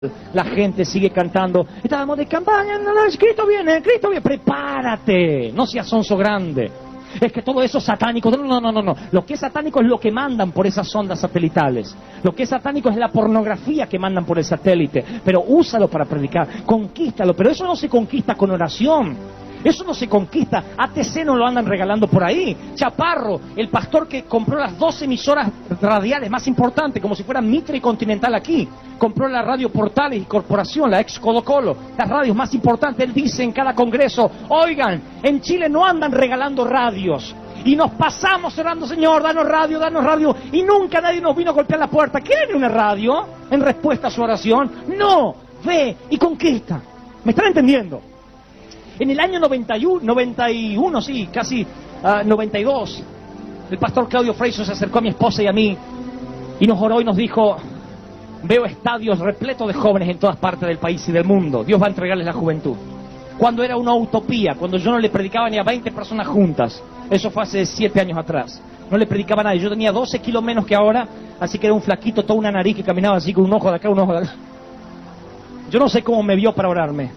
La gente sigue cantando, estábamos de campaña, Cristo viene, prepárate, no seas sonso grande. Es que todo eso es satánico. No. Lo que es satánico es lo que mandan por esas ondas satelitales. Lo que es satánico es la pornografía que mandan por el satélite. Pero úsalo para predicar, conquístalo. Pero eso no se conquista con oración. Eso no se conquista. ATC no lo andan regalando por ahí. Chaparro, el pastor que compró las 2 emisoras radiales más importantes, como si fuera Mitre y Continental aquí, compró la Radio Portales y Corporación, la ex Colo Colo, las radios más importantes. Él dice en cada congreso, oigan, en Chile no andan regalando radios. Y nos pasamos orando, Señor, danos radio, y nunca nadie nos vino a golpear la puerta. ¿Quieren una radio en respuesta a su oración? No, ve y conquista. ¿Me están entendiendo? En el año 91, sí, casi 92, el pastor Claudio Freixo se acercó a mi esposa y a mí y nos oró y nos dijo, veo estadios repletos de jóvenes en todas partes del país y del mundo. Dios va a entregarles la juventud. Cuando era una utopía, cuando yo no le predicaba ni a 20 personas juntas, eso fue hace 7 años atrás, no le predicaba a nadie. Yo tenía 12 kilos menos que ahora, así que era un flaquito, toda una nariz que caminaba así con un ojo de acá, un ojo de acá. Yo no sé cómo me vio para orarme.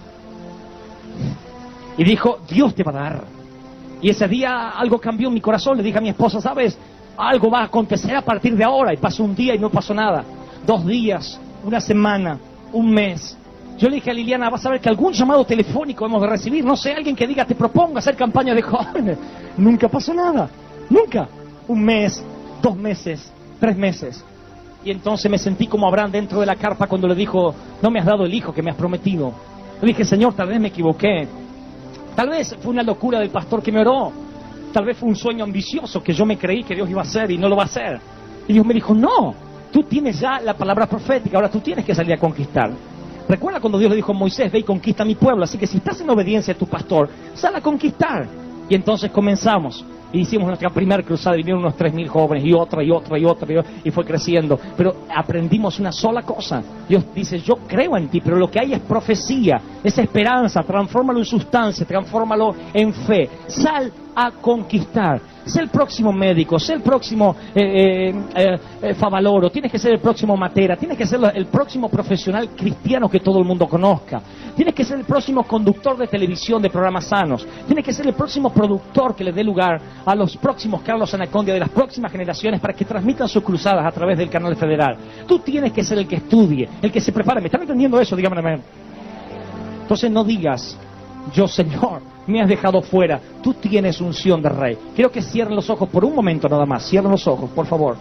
Y dijo, Dios te va a dar. Y ese día algo cambió en mi corazón. Le dije a mi esposa, ¿sabes? Algo va a acontecer a partir de ahora. Y pasó un día y no pasó nada. 2 días, una semana, un mes. Yo le dije a Liliana, vas a ver que algún llamado telefónico hemos de recibir. No sé, alguien que diga, te propongo hacer campaña de jóvenes. Nunca pasó nada. Nunca. 1 mes, 2 meses, 3 meses. Y entonces me sentí como Abraham dentro de la carpa cuando le dijo, no me has dado el hijo que me has prometido. Le dije, Señor, tal vez me equivoqué. Tal vez fue una locura del pastor que me oró. Tal vez fue un sueño ambicioso que yo me creí que Dios iba a hacer y no lo va a hacer. Y Dios me dijo, no, tú tienes ya la palabra profética, ahora tú tienes que salir a conquistar. Recuerda cuando Dios le dijo a Moisés, ve y conquista a mi pueblo. Así que si estás en obediencia a tu pastor, sal a conquistar. Y entonces comenzamos. Y hicimos nuestra primera cruzada, vinieron unos 3.000 jóvenes, y otra, y fue creciendo. Pero aprendimos una sola cosa. Dios dice, yo creo en ti, pero lo que hay es profecía, es esperanza, transfórmalo en sustancia, transfórmalo en fe. Sal a conquistar. Sé el próximo médico, sé el próximo Favaloro, tienes que ser el próximo Matera, tienes que ser el próximo profesional cristiano que todo el mundo conozca, tienes que ser el próximo conductor de televisión de programas sanos, tienes que ser el próximo productor que le dé lugar a los próximos Carlos Anacondia de las próximas generaciones para que transmitan sus cruzadas a través del canal federal. Tú tienes que ser el que estudie, el que se prepare. ¿Me están entendiendo eso? Dígame amén. Entonces no digas, yo Señor, me has dejado fuera. Tú tienes unción de rey. Quiero que cierren los ojos por un momento nada más. Cierren los ojos, por favor.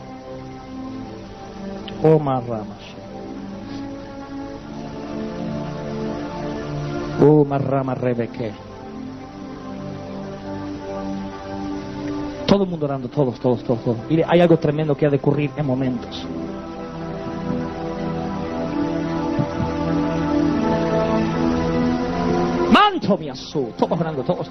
Oh, marramas. Oh, marrama rebeque. Todo el mundo orando, todos. Mire, hay algo tremendo que ha de ocurrir en momentos. Manto mi azul, todos orando, todos.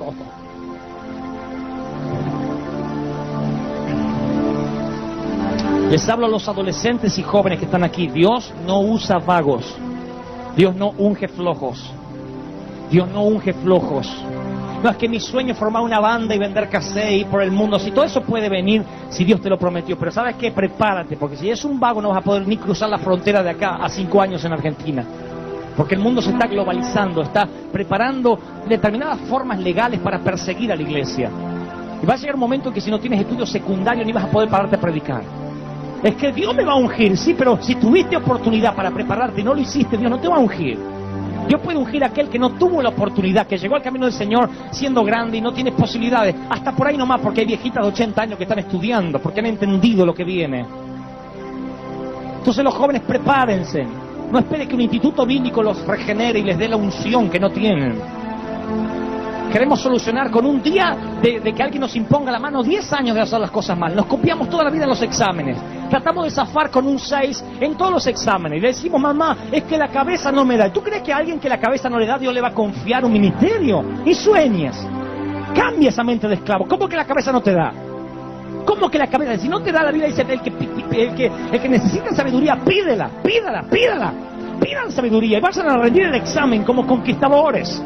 Les hablo a los adolescentes y jóvenes que están aquí. Dios no usa vagos. Dios no unge flojos. Dios no unge flojos. No es que mi sueño es formar una banda y vender cassette y ir por el mundo. Si todo eso puede venir, si Dios te lo prometió. Pero ¿sabes qué? Prepárate, porque si es un vago no vas a poder ni cruzar la frontera de acá a 5 años en Argentina. Porque el mundo se está globalizando, está preparando determinadas formas legales para perseguir a la iglesia. Y va a llegar un momento en que si no tienes estudios secundarios ni vas a poder pararte a predicar. Es que Dios me va a ungir, sí, pero si tuviste oportunidad para prepararte y no lo hiciste, Dios no te va a ungir. Dios puede ungir a aquel que no tuvo la oportunidad, que llegó al camino del Señor siendo grande y no tiene posibilidades. Hasta por ahí nomás, porque hay viejitas de 80 años que están estudiando, porque han entendido lo que viene. Entonces los jóvenes, prepárense. No espere que un instituto bíblico los regenere y les dé la unción que no tienen. Queremos solucionar con un día de que alguien nos imponga la mano 10 años de hacer las cosas mal. Nos copiamos toda la vida en los exámenes. Tratamos de zafar con un 6 en todos los exámenes. Y le decimos, mamá, es que la cabeza no me da. ¿Y tú crees que a alguien que la cabeza no le da, Dios le va a confiar un ministerio? Y sueñes. Cambia esa mente de esclavo. ¿Cómo que la cabeza no te da? ¿Cómo que la cabeza? Si no te da la vida, dice el que necesita sabiduría, pídela. Pidan sabiduría y vayan a rendir el examen como conquistadores.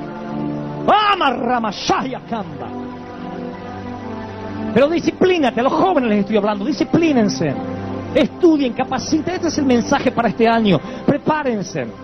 Pero disciplínate, a los jóvenes les estoy hablando, disciplínense. Estudien, capaciten. Este es el mensaje para este año. Prepárense.